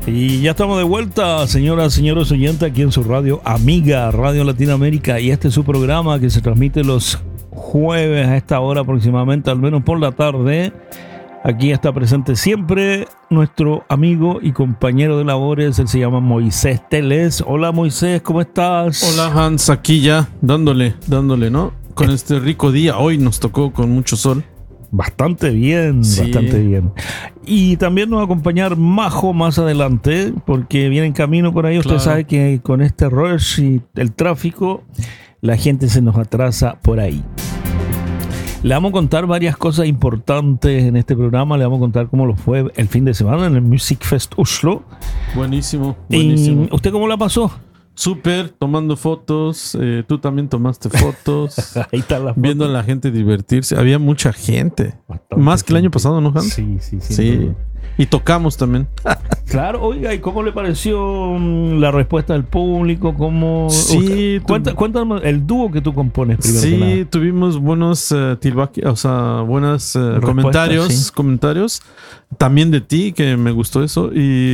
Y ya estamos de vuelta, señoras, señores oyentes, aquí en su radio amiga, Radio Latinoamérica. Y este es su programa que se transmite los jueves a esta hora aproximadamente, al menos por la tarde. Aquí está presente siempre nuestro amigo y compañero de labores. Él se llama Moisés Teles. Hola Moisés, ¿cómo estás? Hola Hans, aquí ya dándole, ¿no? Con este rico día. Hoy nos tocó con mucho sol. Bastante bien, sí. Bastante bien. Y también nos va a acompañar Majo más adelante, porque viene en camino por ahí. Claro. Usted sabe que con este rush y el tráfico, la gente se nos atrasa por ahí. Le vamos a contar varias cosas importantes en este programa. Le vamos a contar cómo lo fue el fin de semana en el Music Fest Oslo. Buenísimo, buenísimo. ¿Y usted cómo la pasó? Súper, tomando fotos. Tú también tomaste fotos. Ahí está la foto. Viendo a la gente divertirse. Había mucha gente. Bastante más que el año pasado, ¿no, Hans? Sí. Y tocamos también. Claro, oiga, ¿y cómo le pareció la respuesta del público? ¿Cómo? Sí, cuéntame el dúo que tú compones primero. Sí, tuvimos buenos buenos comentarios. También de ti, que me gustó eso.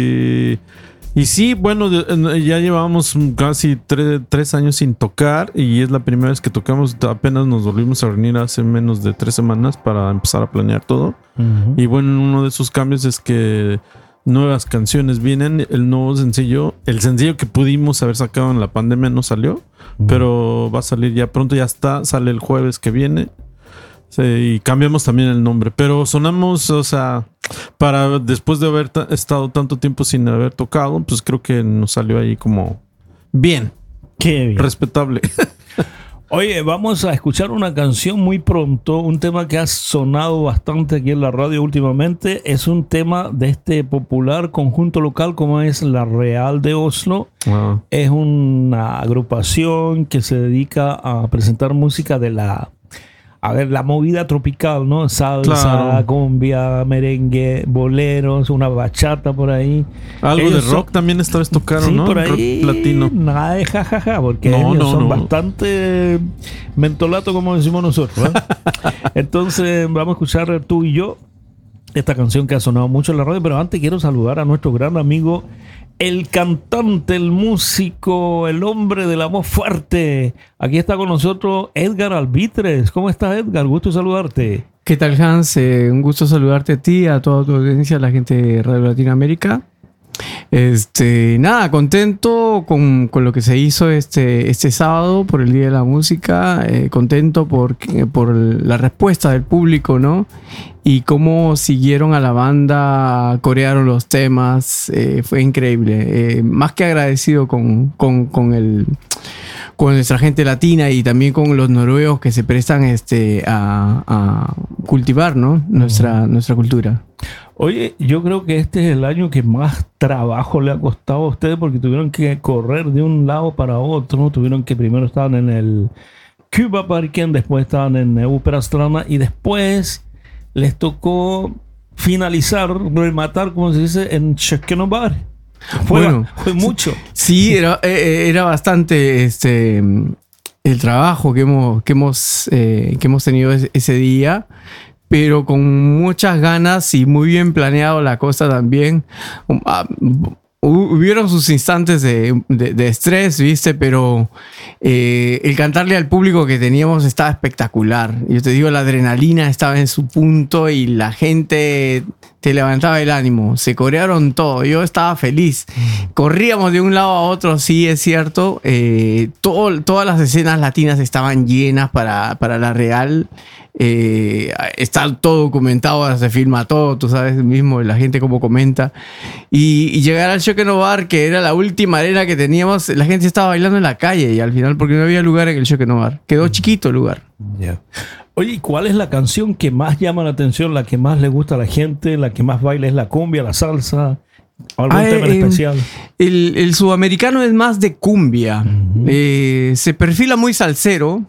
Y sí, bueno, ya llevábamos casi 3 años sin tocar y es la primera vez que tocamos. Apenas nos volvimos a reunir hace menos de 3 semanas para empezar a planear todo. Uh-huh. Y bueno, uno de esos cambios es que nuevas canciones vienen. El nuevo sencillo, el sencillo que pudimos haber sacado en la pandemia no salió, pero va a salir ya pronto, ya está, sale el jueves que viene. Sí, y cambiamos también el nombre, pero sonamos, o sea, para después de haber estado tanto tiempo sin haber tocado, pues creo que nos salió ahí como bien. Qué bien. Respetable. Oye, vamos a escuchar una canción muy pronto, un tema que ha sonado bastante aquí en la radio últimamente. Es un tema de este popular conjunto local como es La Real de Oslo. Wow. Es una agrupación que se dedica a presentar música de la movida tropical, ¿no? Salsa, claro. Cumbia, merengue, boleros, una bachata por ahí. Algo de rock también esta vez tocaron, sí, ¿no? Por ahí, rock latino. Nada de jajaja, porque ellos son bastante mentolato, como decimos nosotros, ¿eh? Entonces, vamos a escuchar tú y yo esta canción que ha sonado mucho en la radio, pero antes quiero saludar a nuestro gran amigo, el cantante, el músico, el hombre de la voz fuerte. Aquí está con nosotros Edgar Albitres. ¿Cómo estás, Edgar? Gusto saludarte. ¿Qué tal, Hans? Un gusto saludarte a ti, a toda tu audiencia, a la gente de Radio Latinoamérica. Nada, contento con lo que se hizo este sábado por el Día de la Música. Contento por la respuesta del público, ¿no? Y cómo siguieron a la banda, corearon los temas. Fue increíble. Más que agradecido con nuestra gente latina y también con los noruegos que se prestan a cultivar, ¿no? nuestra cultura. Oye, yo creo que este es el año que más trabajo le ha costado a ustedes porque tuvieron que correr de un lado para otro. Tuvieron que primero estaban en el Cuba Parken, después estaban en Ópera Strana y después les tocó finalizar, rematar, como se dice, en Kökenebar. Fue mucho. Sí, era bastante el trabajo que hemos tenido ese día, pero con muchas ganas y muy bien planeado la cosa también. Hubieron sus instantes de estrés, ¿viste? Pero el cantarle al público que teníamos estaba espectacular. Yo te digo, la adrenalina estaba en su punto y la gente te levantaba el ánimo. Se corearon todo. Yo estaba feliz. Corríamos de un lado a otro, sí, es cierto. Todas las escenas latinas estaban llenas para la Real. Está todo documentado, se filma todo, tú sabes mismo, la gente como comenta. Y llegar al Kökenebar, que era la última arena que teníamos, la gente estaba bailando en la calle y al final, porque no había lugar en el Kökenebar. Quedó chiquito el lugar. Yeah. Oye, ¿y cuál es la canción que más llama la atención, la que más le gusta a la gente, la que más baila? ¿Es la cumbia, la salsa? ¿Algún tema en especial? El sudamericano es más de cumbia. Uh-huh. Se perfila muy salsero,